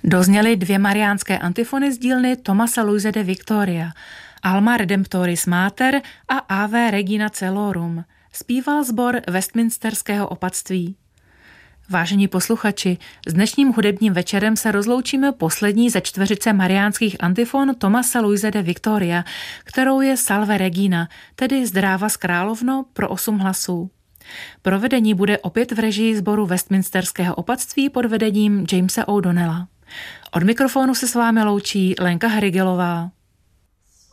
Dozněly 2 mariánské antifony z dílny Thomase Luise de Victoria, Alma Redemptoris Mater a Ave Regina Celorum. Zpíval sbor Westminsterského opatství. Vážení posluchači, s dnešním hudebním večerem se rozloučíme poslední ze čtveřice mariánských antifon Thomase Luise de Victoria, kterou je Salve Regina, tedy Zdráva z královno pro 8 hlasů. Provedení bude opět v režii sboru Westminsterského opatství pod vedením Jamesa O'Donnella. Od mikrofonu se s vámi loučí Lenka Hrygelová.